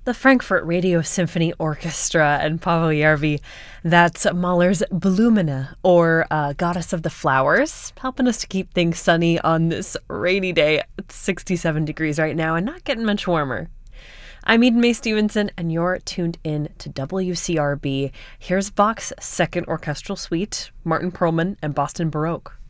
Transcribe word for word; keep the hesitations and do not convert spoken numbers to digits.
the Frankfurt Radio Symphony Orchestra and Pavel Järvi. That's Mahler's Blumine, or uh, Goddess of the Flowers, helping us to keep things sunny on this rainy day. It's sixty-seven degrees right now and not getting much warmer. I'm Eden Mae Stevenson, and you're tuned in to W C R B. Here's Bach's Second Orchestral Suite, Martin Perlman and Boston Baroque.